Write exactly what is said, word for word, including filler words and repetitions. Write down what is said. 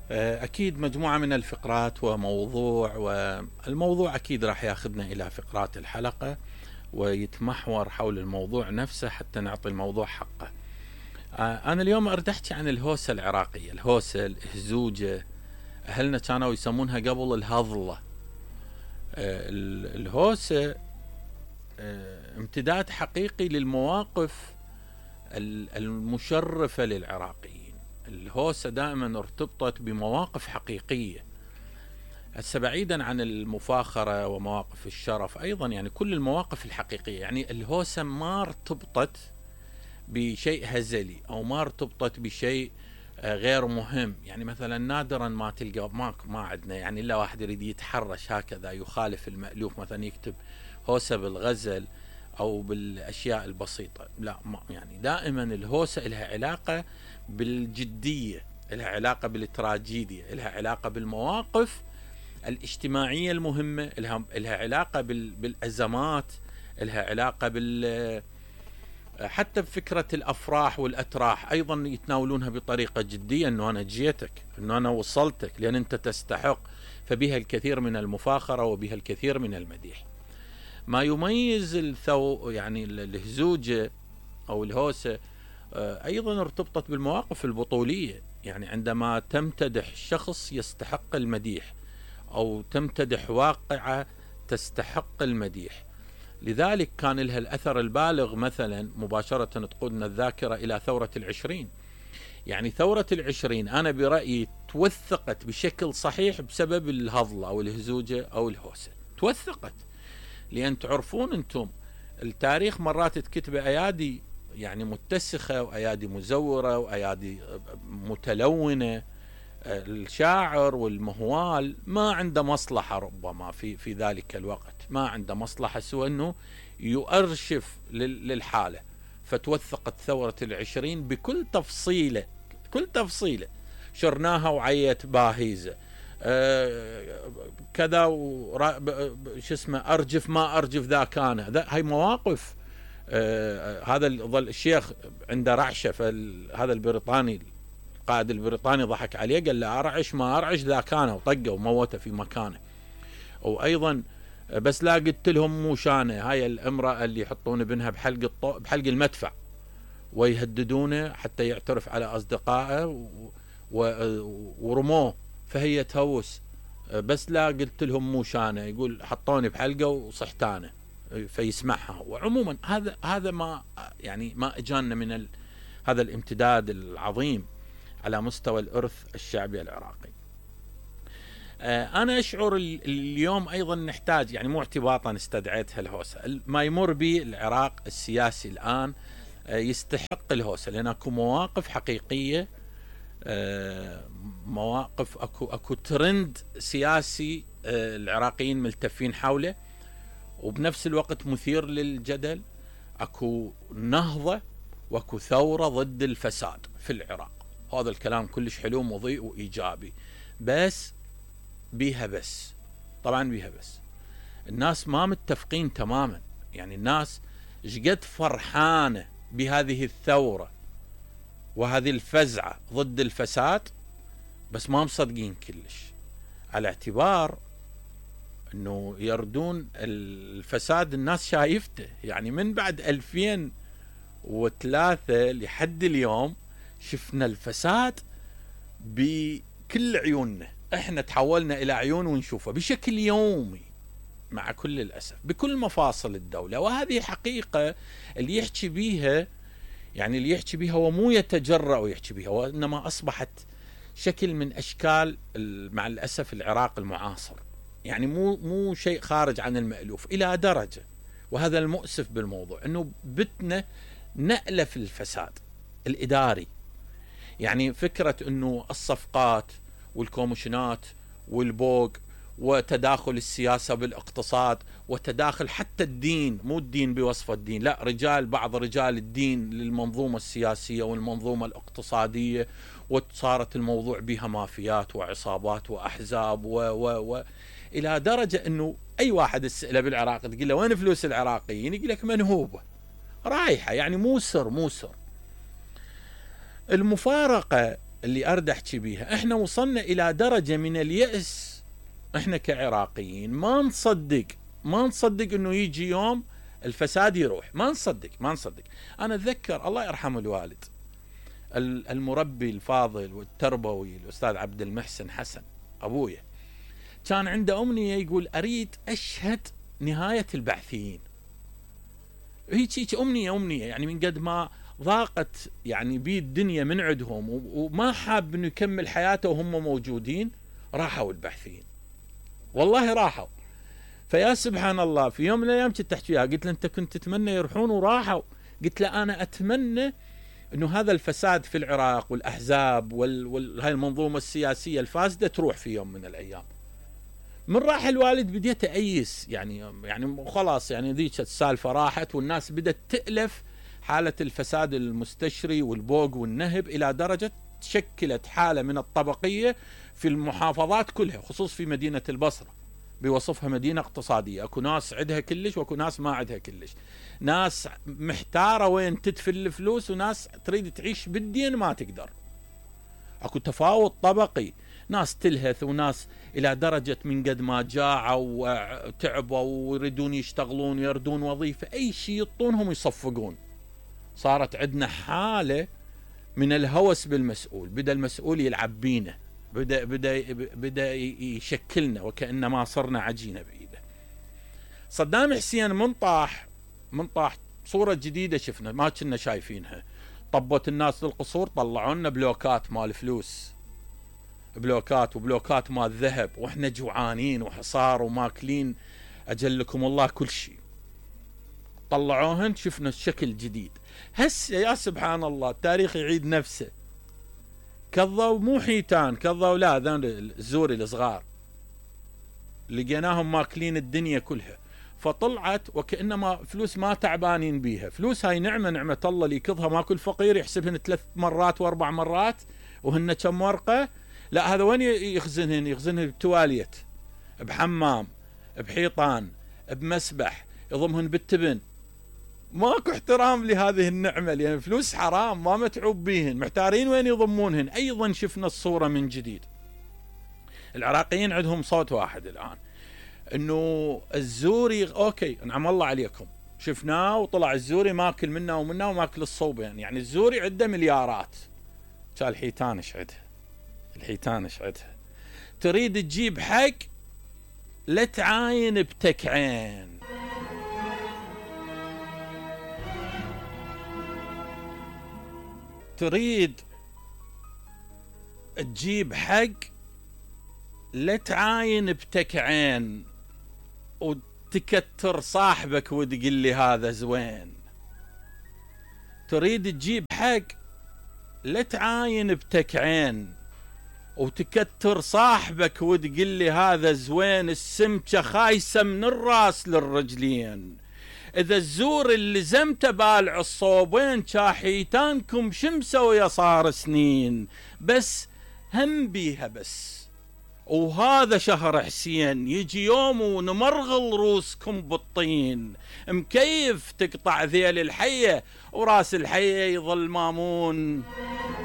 أكيد مجموعة من الفقرات وموضوع، والموضوع أكيد راح ياخذنا إلى فقرات الحلقة ويتمحور حول الموضوع نفسه حتى نعطي الموضوع حقه. أنا اليوم أريد أحكي عن الهوسة العراقية، الهوسة الهزوجة، أهلنا كانوا يسمونها قبل الهضلة. الهوسة امتداد حقيقي للمواقف المشرفة للعراقيين. الهوسة دائما ارتبطت بمواقف حقيقية، هسه بعيدا عن المفاخرة ومواقف الشرف، أيضا يعني كل المواقف الحقيقية. يعني الهوسة ما ارتبطت بشيء هزلي أو ما ارتبطت بشيء غير مهم. يعني مثلا نادرا ما تلقى، ما, ما عندنا يعني إلا واحد يريد يتحرش هكذا يخالف المألوف، مثلا يكتب هوسة بالغزل أو بالأشياء البسيطة. لا، ما يعني دائما الهوسة لها علاقة بالجدية، لها علاقة بالتراجيديا، لها علاقة بالمواقف الاجتماعية المهمة، لها, لها علاقة بالأزمات، لها علاقة بال حتى بفكرة الأفراح والأتراح أيضا يتناولونها بطريقة جدية، أنه أنا جيتك، أنه أنا وصلتك لأن أنت تستحق، فبها الكثير من المفاخرة وبها الكثير من المديح. ما يميز الثو يعني الهزوجة أو الهوسة أيضا ارتبطت بالمواقف البطولية. يعني عندما تمتدح شخص يستحق المديح أو تمتدح واقعة تستحق المديح، لذلك كان لها الأثر البالغ. مثلا مباشرة تقودنا الذاكرة إلى ثورة العشرين. يعني ثورة العشرين أنا برأيي توثقت بشكل صحيح بسبب الهضلة أو الهزوجة أو الهوسة. توثقت لأن تعرفون أنتم التاريخ مرات تكتب أيادي يعني متسخة وأيادي مزورة وأيادي متلونة. الشاعر والمهوال ما عنده مصلحة ربما في في ذلك الوقت، ما عنده مصلحة سوى أنه يؤرشف للحالة. فتوثقت ثورة العشرين بكل تفصيلة، كل تفصيلة شرناها وعيت باهيزة أه كذا شو اسمه أرجف ما أرجف ذا كان. هاي مواقف. أه هذا ظل الشيخ عنده رعشة، فهذا البريطاني القائد البريطاني ضحك عليه قال له أرعش ما أرعش ذا كان، وطقه وموته في مكانه. وأيضا بس لا قلت لهم مو شانه، هاي الامرأة اللي يحطون ابنها بحلق الطو... بحلق المدفع ويهددونه حتى يعترف على أصدقائه و... ورموه، فهي تهوس بس لا قلت لهم مو شانه، يقول حطوني بحلقه وصحتانه فيسمعها. وعموما هذا هذا ما يعني ما اجانا من ال... هذا الامتداد العظيم على مستوى الإرث الشعبي العراقي. أنا أشعر اليوم أيضا نحتاج، يعني مو اعتباطا استدعيتها الهوسة، ما يمر به العراق السياسي الآن يستحق الهوسة، لأن أكو مواقف حقيقية، مواقف أكو, أكو ترند سياسي العراقيين ملتفين حوله وبنفس الوقت مثير للجدل. أكو نهضة وأكو ثورة ضد الفساد في العراق. هذا الكلام كلش حلو مضيء وإيجابي، بس بيها بس طبعا بيها بس الناس ما متفقين تماما. يعني الناس شقد فرحانة بهذه الثورة وهذه الفزعة ضد الفساد، بس ما مصدقين كلش، على اعتبار انه يردون الفساد الناس شايفته. يعني من بعد ألفين وثلاثة لحد اليوم شفنا الفساد بكل عيوننا، احنا تحولنا الى عيون ونشوفه بشكل يومي مع كل الأسف بكل مفاصل الدولة. وهذه حقيقة اللي يحكي بيها، يعني اللي يحكي بيها هو مو يتجرأ ويحكي بيها، وإنما أصبحت شكل من أشكال مع الأسف العراق المعاصر. يعني مو مو شيء خارج عن المألوف إلى درجة، وهذا المؤسف بالموضوع أنه بتنا نقلة في الفساد الإداري. يعني فكرة أنه الصفقات والكوميشنات والبوق وتداخل السياسة بالاقتصاد وتداخل حتى الدين، مو الدين بوصف الدين، لا، رجال بعض رجال الدين للمنظومة السياسية والمنظومة الاقتصادية، وصارت الموضوع بها مافيات وعصابات وأحزاب و و و إلى درجة أنه أي واحد تسأله بالعراق تقول له وين فلوس العراقيين يقول لك منهوبة رايحة، يعني مو سر مو سر. المفارقة اللي أرد أحكي بيها، إحنا وصلنا إلى درجة من اليأس إحنا كعراقيين، ما نصدق ما نصدق إنه يجي يوم الفساد يروح، ما نصدق ما نصدق. أنا أتذكر الله يرحم الوالد المربي الفاضل والتربوي الأستاذ عبد المحسن حسن أبويا، كان عنده أمنية يقول أريد أشهد نهاية البعثيين. هيك هيك أمنية أمنية يعني من قد ما ضاقت يعني بي الدنيا من عندهم وما حاب إنه يكمل حياته وهم موجودين، راحوا البعثيين والله راحوا. فيا سبحان الله في يوم من الأيام كنت أحكي وياه، قلت له أنت كنت تتمنى يروحون وراحوا؟ قلت له أنا أتمنى إنه هذا الفساد في العراق والأحزاب وال... وهاي المنظومة السياسية الفاسدة تروح في يوم من الأيام. من راح الوالد بديت أيس يعني يعني خلاص يعني ذيك السالفة راحت، والناس بدأت تألف حالة الفساد المستشري والبوق والنهب إلى درجة شكلت حالة من الطبقية في المحافظات كلها، خصوص في مدينة البصرة بوصفها مدينة اقتصادية. اكو ناس عندها كلش واكو ناس ما عندها كلش، ناس محتارة وين تدفن الفلوس وناس تريد تعيش بالدين ما تقدر. اكو تفاوت طبقي، ناس تلهث وناس الى درجة من قد ما جاعوا وتعبوا ويريدون يشتغلون ويردون وظيفة اي شيء يطونهم يصفقون. صارت عندنا حالة من الهوس بالمسؤول، بدأ المسؤول يلعب بينا، بدأ بدأ بدأ يشكلنا وكأنما صرنا عجينة بإيده. صدام حسين من طاح من طاح صورة جديدة شفنا ما كنا شايفينها، طبت الناس للقصور، طلعوا لنا بلوكات مال فلوس، بلوكات وبلوكات مال ذهب، واحنا جوعانين وحصار وماكلين أجلكم الله كل شيء. طلعوهن شفنا الشكل جديد. هسه يا سبحان الله التاريخ يعيد نفسه. كذوا مو حيتان، كذوا لا ذان الزوري الصغار لقيناهم ماكلين الدنيا كلها. فطلعت وكأنما فلوس ما تعبانين بيها، فلوس هاي نعمة نعمة الله اللي يكظها ما كل فقير يحسبهن ثلاث مرات واربع مرات وهن كم ورقة. لا هذا وين يخزنهن؟ يخزنهن بتواليت، بحمام، بحيطان، بمسبح، يضمهن بالتبن. ماكو احترام لهذه النعمة لأن فلوس حرام ما متعوب بيهن، محتارين وين يضمونهن. أيضا شفنا الصورة من جديد. العراقيين عندهم صوت واحد الآن، انه الزوري اوكي نعم الله عليكم شفناه وطلع الزوري ماكل منا ومنا وماكل الصوبين، يعني الزوري عنده مليارات. كان الحيتان ايش عندها؟ الحيتان ايش عندها؟ تريد تجيب حق لا تعاين بتكعين. تريد تجيب حق لا تعاين بتكعين وتكتر صاحبك وتقول لي هذا زوين. تريد تجيب حق لا تعاين بتكعين وتكتر صاحبك وتقول لي هذا زوين. السمكة خايسة من الراس للرجلين، إذا الزور اللي زمته بالع الصوبين شاحيتانكم شمسة ويا صار سنين بس هم بيها بس. وهذا شهر حسين يجي يوم ونمرغل روسكم بالطين، مكيف تقطع ذيل الحية وراس الحية يظل مامون.